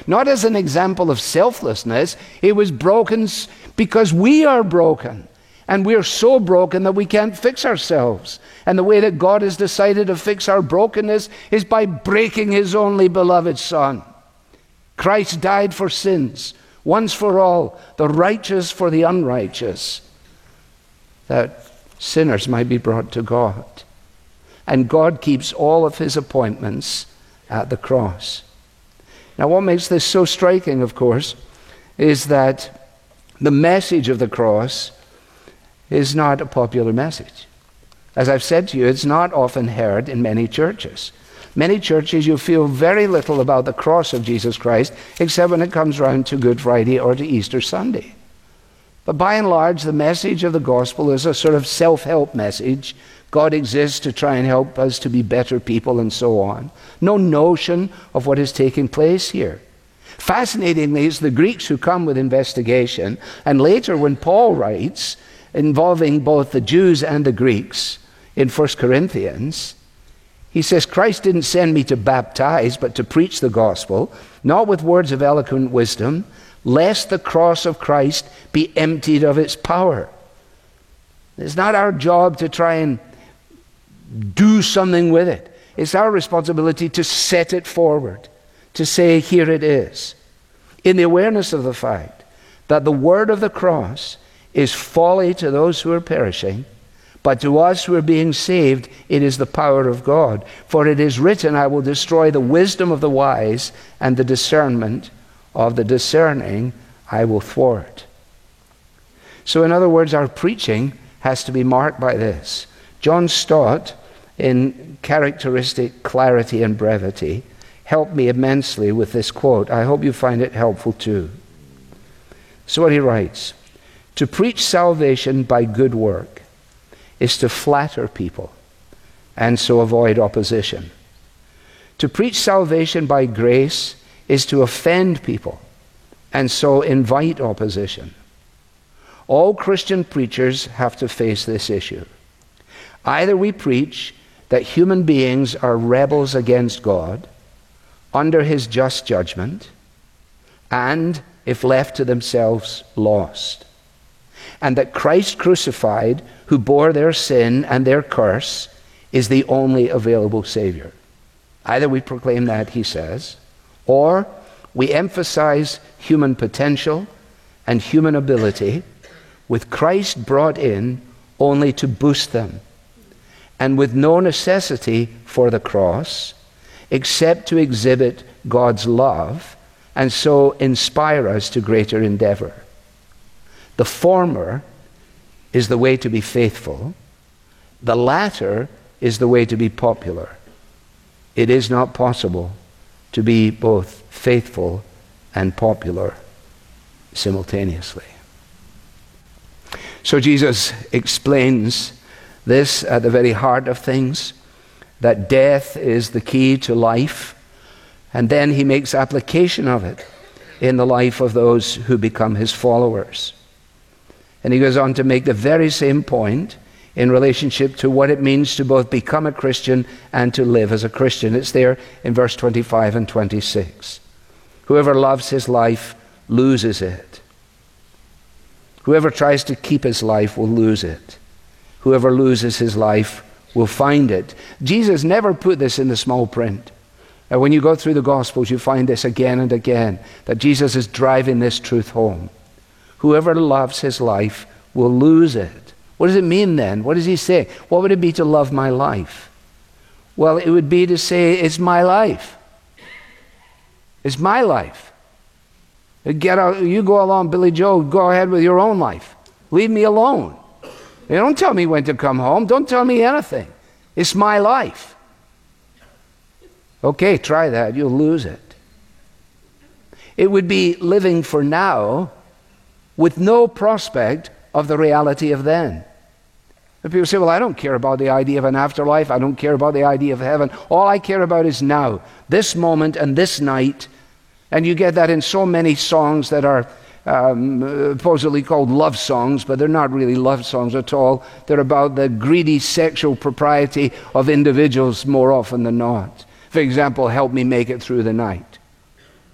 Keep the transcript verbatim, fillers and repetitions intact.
not as an example of selflessness. It was broken because we are broken. And we're so broken that we can't fix ourselves. And the way that God has decided to fix our brokenness is by breaking his only beloved Son. Christ died for sins, once for all, the righteous for the unrighteous, that sinners might be brought to God. And God keeps all of his appointments at the cross. Now, what makes this so striking, of course, is that the message of the cross is not a popular message. As I've said to you, it's not often heard in many churches. Many churches, you feel very little about the cross of Jesus Christ, except when it comes round to Good Friday or to Easter Sunday. But by and large, the message of the gospel is a sort of self-help message. God exists to try and help us to be better people and so on. No notion of what is taking place here. Fascinatingly, it's the Greeks who come with investigation, and later when Paul writes, involving both the Jews and the Greeks in First Corinthians, he says, Christ didn't send me to baptize, but to preach the gospel, not with words of eloquent wisdom, lest the cross of Christ be emptied of its power. It's not our job to try and do something with it. It's our responsibility to set it forward, to say, here it is, in the awareness of the fact that the word of the cross is folly to those who are perishing, but to us who are being saved, it is the power of God. For it is written, I will destroy the wisdom of the wise, and the discernment of the discerning I will thwart. So in other words, our preaching has to be marked by this. John Stott, in characteristic clarity and brevity, helped me immensely with this quote. I hope you find it helpful too. So what he writes, to preach salvation by good work is to flatter people and so avoid opposition. To preach salvation by grace is to offend people and so invite opposition. All Christian preachers have to face this issue. Either we preach that human beings are rebels against God, under his just judgment, and, if left to themselves, lost. And that Christ crucified, who bore their sin and their curse, is the only available Savior. Either we proclaim that, he says, or we emphasize human potential and human ability, with Christ brought in only to boost them, and with no necessity for the cross, except to exhibit God's love, and so inspire us to greater endeavor. The former is the way to be faithful. The latter is the way to be popular. It is not possible to be both faithful and popular simultaneously. So Jesus explains this at the very heart of things, that death is the key to life, and then he makes application of it in the life of those who become his followers. And he goes on to make the very same point in relationship to what it means to both become a Christian and to live as a Christian. It's there in verse twenty-five and twenty-six. Whoever loves his life loses it. Whoever tries to keep his life will lose it. Whoever loses his life will find it. Jesus never put this in the small print. And when you go through the Gospels, you find this again and again, that Jesus is driving this truth home. Whoever loves his life will lose it. What does it mean then? What does he say? What would it be to love my life? Well, it would be to say, it's my life. It's my life. Get out, you go along, Billy Joe, go ahead with your own life. Leave me alone. You don't tell me when to come home. Don't tell me anything. It's my life. Okay, try that. You'll lose it. It would be living for now with no prospect of the reality of then. And people say, well, I don't care about the idea of an afterlife. I don't care about the idea of heaven. All I care about is now, this moment and this night. And you get that in so many songs that are um, supposedly called love songs, but they're not really love songs at all. They're about the greedy sexual propriety of individuals more often than not. For example, help me make it through the night.